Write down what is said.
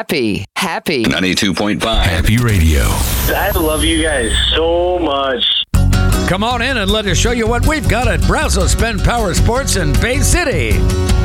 Happy 92.5 Happy Radio. I love you guys so much. Come on in and let us show you what we've got at Brazo Spend Power Sports in Bay City.